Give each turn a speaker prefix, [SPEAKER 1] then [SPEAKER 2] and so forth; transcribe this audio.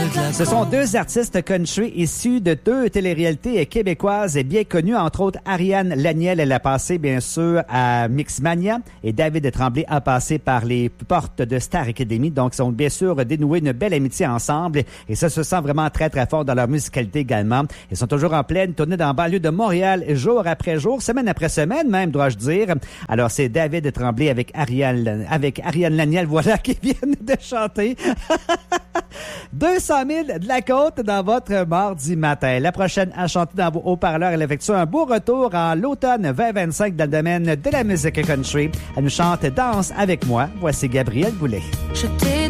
[SPEAKER 1] Ce sont deux artistes country issus de deux téléréalités québécoises et bien connues, entre autres Ariane Laniel, elle a passé bien sûr à Mixmania et David Tremblay a passé par les portes de Star Academy. Donc, ils ont bien sûr dénoué une belle amitié ensemble et ça se sent vraiment très très fort dans leur musicalité également. Ils sont toujours en pleine tournée dans la banlieue de Montréal jour après jour, semaine après semaine même, dois-je dire. Alors, c'est David Tremblay avec Ariane Laniel, voilà, qui viennent de chanter 200 000 de la côte dans votre mardi matin. La prochaine à chanter dans vos haut-parleurs, elle effectue un beau retour en l'automne 2025 dans le domaine de la musique country. Elle nous chante « Danse avec moi ». Voici Gabrielle Boulet.
[SPEAKER 2] Je t'ai